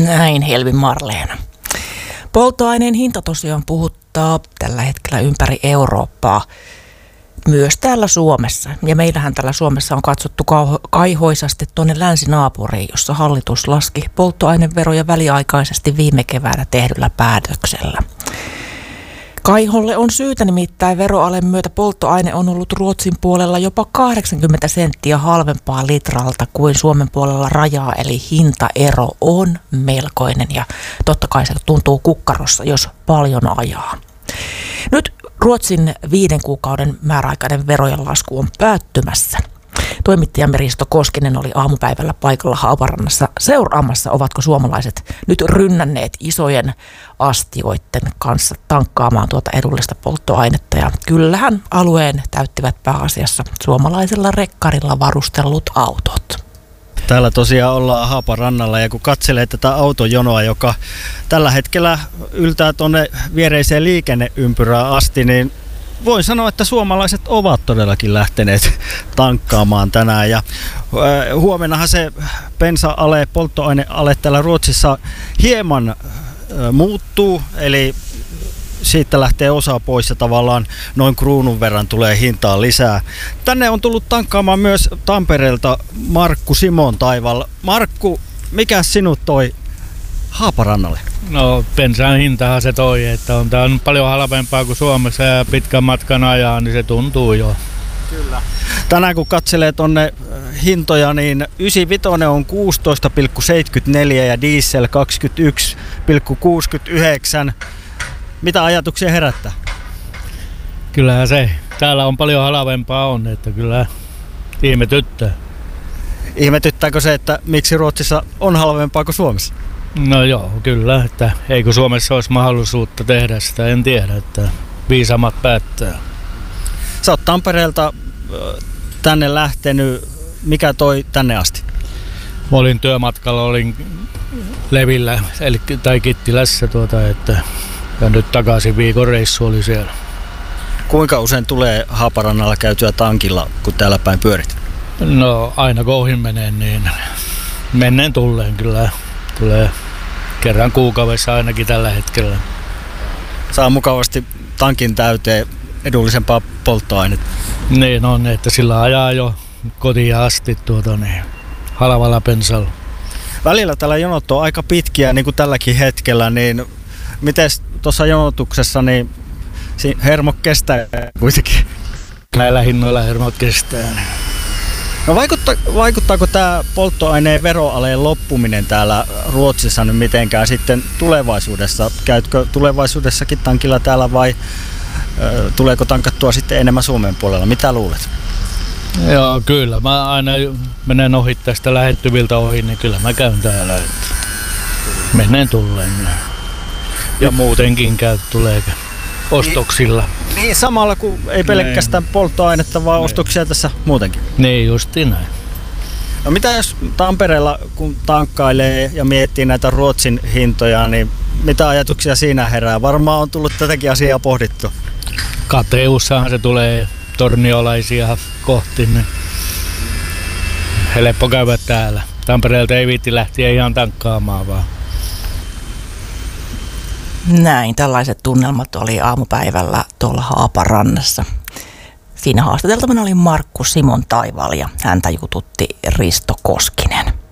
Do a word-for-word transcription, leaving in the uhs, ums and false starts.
Näin, Helvi Marleena. Polttoaineen hinta tosiaan puhuttaa tällä hetkellä ympäri Eurooppaa, myös täällä Suomessa. Ja meillähän täällä Suomessa on katsottu kaihoisasti tuonne länsinaapuriin, jossa hallitus laski polttoaineveroja väliaikaisesti viime keväänä tehdyllä päätöksellä. Kaiholle on syytä, nimittäin veroalen myötä polttoaine on ollut Ruotsin puolella jopa kahdeksankymmentä senttiä halvempaa litralta kuin Suomen puolella rajaa, eli hintaero on melkoinen ja totta kai se tuntuu kukkarossa, jos paljon ajaa. Nyt Ruotsin viiden kuukauden määräaikainen verojen lasku on päättymässä. Toimittajamme Risto Koskinen oli aamupäivällä paikalla Haaparannassa seuraamassa, ovatko suomalaiset nyt rynnänneet isojen astioiden kanssa tankkaamaan tuota edullista polttoainetta. Ja kyllähän alueen täyttivät pääasiassa suomalaisella rekkarilla varustellut autot. Täällä tosiaan ollaan Haaparannalla ja kun katselee tätä autojonoa, joka tällä hetkellä yltää tuonne viereiseen liikenneympyrään asti, niin voin sanoa, että suomalaiset ovat todellakin lähteneet tankkaamaan tänään ja huomennahan se bensa-ale, polttoaineale täällä Ruotsissa hieman muuttuu, eli siitä lähtee osa pois ja tavallaan noin kruunun verran tulee hintaa lisää. Tänne on tullut tankkaamaan myös Tampereelta Markku Simon Taival. Markku, mikä sinut toi Haaparannalle? No bensan hintahan se toi, että on tää on paljon halvempaa kuin Suomessa ja pitkän matkan ajaa, niin se tuntuu jo. Kyllä. Tänään kun katselee tonne hintoja, niin yhdeksänkymmentäviisi on kuusitoista pilkku seitsemänkymmentäneljä ja diesel kaksikymmentäyksi pilkku kuusikymmentäyhdeksän. Mitä ajatuksia herättää? Kyllähän se. Täällä on paljon halvempaa on, että kyllä ihmetyttää. Ihmetyttääkö se, että miksi Ruotsissa on halvempaa kuin Suomessa? No joo, kyllä. Että eikö Suomessa olisi mahdollisuutta tehdä sitä, en tiedä, että viisaammat päättää. Sä oot Tampereelta tänne lähtenyt. Mikä toi tänne asti? Mä olin työmatkalla, olin Levillä eli, tai Kittilässä tuota, että ja nyt takaisin viikon reissu oli siellä. Kuinka usein tulee Haaparannalla käytyä tankilla, kun täällä päin pyörit? No aina kun ohi menee, niin menneen tulleen kyllä. Tulee kerran kuukaudessa ainakin tällä hetkellä. Saa mukavasti tankin täyteen edullisempaa polttoainetta. Niin on, että sillä ajaa jo kotiin asti tuota, niin, halvalla bensalla. Välillä tällä jonot on aika pitkiä, niin kuin tälläkin hetkellä, niin miten tuossa jonotuksessa niin hermot kestää kuitenkin? Näillä hinnoilla hermot kestää. No vaikuttaa, vaikuttaako tämä polttoaineen veroaleen loppuminen täällä Ruotsissa nyt mitenkään sitten tulevaisuudessa? Käytkö tulevaisuudessakin tankilla täällä vai ö, tuleeko tankattua sitten enemmän Suomen puolella? Mitä luulet? Joo, kyllä. Mä aina menen ohi tästä lähettyviltä ohi, niin kyllä mä käyn täällä. Menen tulleen. Ja muutenkin käy tulee ostoksilla. Niin, niin samalla kuin ei pelkästään niin polttoainetta, vaan niin ostoksia tässä muutenkin. Niin, justiin näin. No mitä jos Tampereella kun tankkailee ja miettii näitä Ruotsin hintoja, niin mitä ajatuksia siinä herää? Varmaan on tullut tätäkin asiaa pohdittu. Kateussahan se tulee torniolaisia kohti, niin helppo käydä täällä. Tampereelta ei viitti lähteä ihan tankkaamaan vaan. Näin, tällaiset tunnelmat oli aamupäivällä tuolla Haaparannassa. Siinä haastateltavana oli Markku Simon Taival ja häntä jututti Risto Koskinen.